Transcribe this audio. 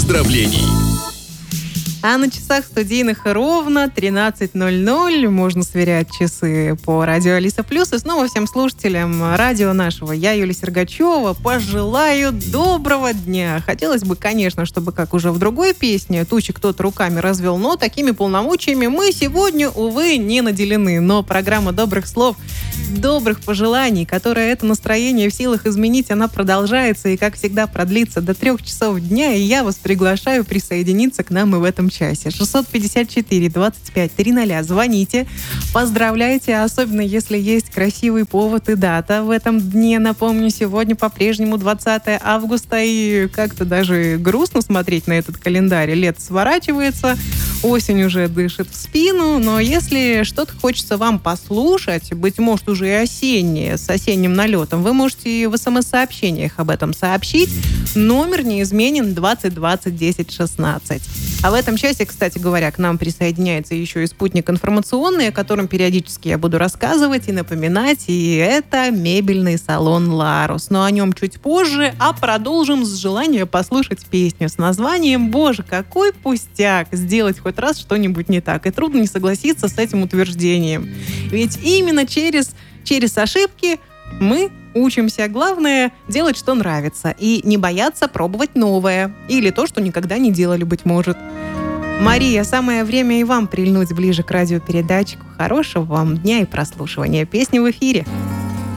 поздравлений. А на часах студийных ровно 13:00. Можно сверять часы по радио Алиса Плюс. И снова всем слушателям радио нашего, я, Юлия Сергачева, пожелаю доброго дня. Хотелось бы, конечно, чтобы, как уже в другой песне, тучи кто-то руками развел, но такими полномочиями мы сегодня, увы, не наделены. Но программа добрых слов, добрых пожеланий, которая это настроение в силах изменить, она продолжается и, как всегда, продлится до 3 часов дня. И я вас приглашаю присоединиться к нам и в этом часе. 654-25-00. Звоните, поздравляйте, особенно если есть красивый повод и дата в этом дне. Напомню, сегодня по-прежнему 20 августа, и как-то даже грустно смотреть на этот календарь. Лето сворачивается, осень уже дышит в спину, но если что-то хочется вам послушать, быть может, уже и осеннее, с осенним налетом, вы можете и в СМС-сообщениях об этом сообщить. Номер неизменен 20 20 10 16. А в этом часе, кстати говоря, к нам присоединяется еще и спутник информационный, о котором периодически я буду рассказывать и напоминать, и это мебельный салон «Ларус». Но о нем чуть позже, а продолжим с желания послушать песню с названием «Боже, какой пустяк сделать хоть раз что-нибудь не так». И трудно не согласиться с этим утверждением. Ведь именно через ошибки мы учимся. Главное — делать, что нравится, и не бояться пробовать новое. Или то, что никогда не делали, быть может. Мария, самое время и вам прильнуть ближе к радиопередатчику. Хорошего вам дня и прослушивания песни в эфире.